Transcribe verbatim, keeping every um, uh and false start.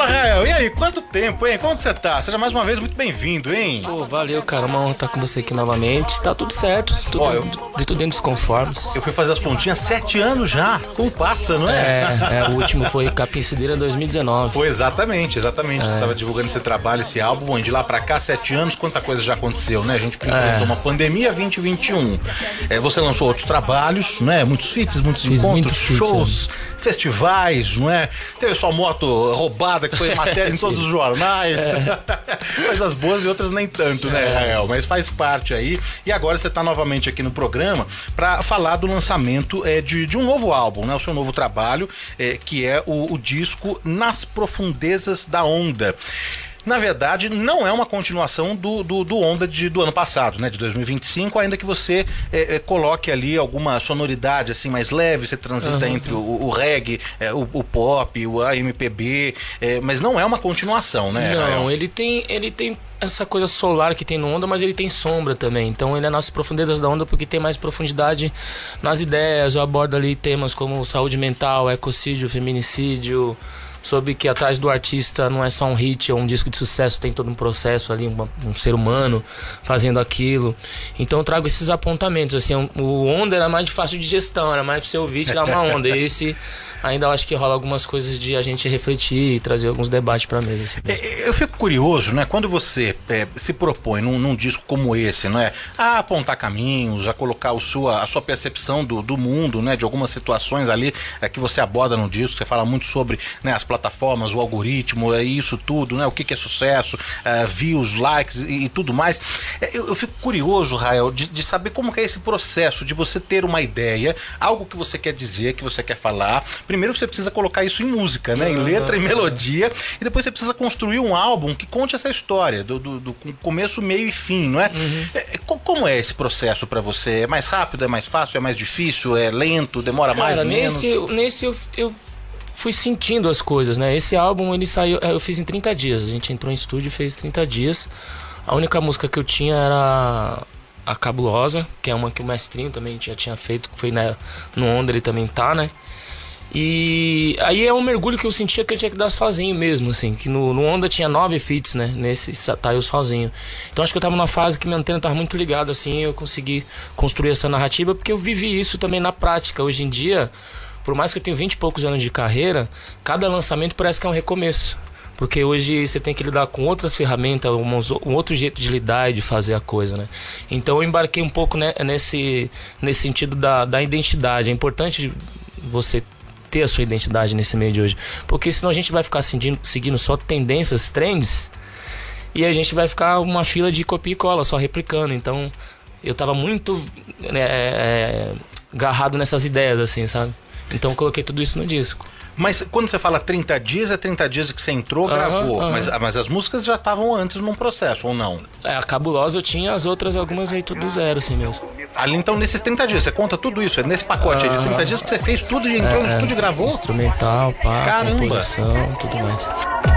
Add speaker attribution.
Speaker 1: Fala, Rael, e aí, quanto tempo, hein? Como que você tá? Seja mais uma vez muito bem-vindo, hein?
Speaker 2: Pô, valeu, cara, uma honra estar com você aqui novamente. Tá tudo certo, tudo,
Speaker 1: Ó, eu-
Speaker 2: de tudo dentro dos conformes.
Speaker 1: Eu fui fazer as continhas sete anos já. Como passa, não é?
Speaker 2: É, é, o último foi Capincedeira dois mil e dezenove.
Speaker 1: Foi exatamente, exatamente. Você tava divulgando esse trabalho, esse álbum. Bom, de lá pra cá, sete anos, quanta coisa já aconteceu, né? A gente enfrentou uma pandemia vinte e vinte e um. É, você lançou outros trabalhos, né? Muitos feats, muitos
Speaker 2: Fiz
Speaker 1: encontros,
Speaker 2: muitos feats,
Speaker 1: shows, festivais, não é? Teve sua moto roubada, que foi matéria em todos os jornais. Coisas boas e outras nem tanto, né, Rael? Mas faz parte aí. E agora você tá novamente aqui no programa pra falar do lançamento é, de, de um novo álbum, né? O seu novo trabalho, é, que é o, o disco Nas Profundezas da Onda. Na verdade, não é uma continuação do, do, do Onda de, do ano passado, né? De dois mil e vinte e cinco, ainda que você é, é, coloque ali alguma sonoridade assim mais leve, você transita
Speaker 2: Uhum.
Speaker 1: entre o, o reggae, é, o, o pop, o A M P B, é, mas não é uma continuação, né,
Speaker 2: Não,
Speaker 1: Rael?
Speaker 2: ele tem, ele tem essa coisa solar que tem no Onda, mas ele tem sombra também. Então ele é nas profundezas da Onda porque tem mais profundidade nas ideias. Eu abordo ali temas como saúde mental, ecocídio, feminicídio, sobre que atrás do artista não é só um hit, é um disco de sucesso, tem todo um processo ali, uma, um ser humano fazendo aquilo. Então eu trago esses apontamentos, assim, o Onda era mais de fácil de gestão, era mais pra você ouvir e tirar uma onda. E esse ainda eu acho que rola algumas coisas de a gente refletir e trazer alguns debates pra mesa, assim.
Speaker 1: É, eu fico curioso, né? Quando você é, se propõe num, num disco como esse, não é? A apontar caminhos, a colocar o sua, a sua percepção do, do mundo, né? De algumas situações ali é, que você aborda no disco, você fala muito sobre, né, as plataformas, o algoritmo, é isso tudo, né? O que, que é sucesso, é, views, likes e, e tudo mais. É, eu, eu fico curioso, Rael, de, de saber como que é esse processo de você ter uma ideia, algo que você quer dizer, que você quer falar. Primeiro você precisa colocar isso em música, né? Em letra e melodia, e depois você precisa construir um álbum que conte essa história, do, do, do começo, meio e fim, não é?
Speaker 2: Uhum.
Speaker 1: É, co- como é esse processo pra você? É mais rápido, é mais fácil, é mais difícil, é lento, demora mais,
Speaker 2: Cara,
Speaker 1: menos?
Speaker 2: nesse, nesse eu, eu fui sentindo as coisas, né? Esse álbum, ele saiu, eu fiz em trinta dias. A gente entrou em estúdio e fez trinta dias. A única música que eu tinha era a Cabulosa, que é uma que o Mestrinho também já tinha feito, que foi na, no Onda, ele também tá, né? E aí é um mergulho que eu sentia que eu tinha que dar sozinho mesmo, assim. Que no, no Onda tinha nove feats, né? Nesse tá eu sozinho. Então acho que eu tava numa fase que minha antena tava muito ligada, assim. Eu consegui construir essa narrativa porque eu vivi isso também na prática. Hoje em dia, por mais que eu tenha vinte e poucos anos de carreira, cada lançamento parece que é um recomeço. Porque hoje você tem que lidar com outras ferramentas, um outro jeito de lidar e de fazer a coisa, né? Então eu embarquei um pouco, né, nesse, nesse sentido da, da identidade. É importante você ter a sua identidade nesse meio de hoje, porque senão a gente vai ficar seguindo, seguindo só tendências, trends, e a gente vai ficar uma fila de copia e cola, só replicando. Então eu tava muito né, é, agarrado nessas ideias, assim, sabe? Então eu coloquei tudo isso no disco.
Speaker 1: Mas quando você fala trinta dias, é trinta dias que você entrou,
Speaker 2: Aham,
Speaker 1: gravou.
Speaker 2: aham.
Speaker 1: Mas, mas as músicas já estavam antes num processo, ou não?
Speaker 2: É, a Cabulosa eu tinha, as outras algumas aí tudo do zero, assim mesmo.
Speaker 1: Ali então, nesses trinta dias, você conta tudo isso, é nesse pacote aí de trinta dias que você fez tudo, e entrou no estúdio e gravou?
Speaker 2: Instrumental, pá,
Speaker 1: Caramba.
Speaker 2: composição, tudo mais.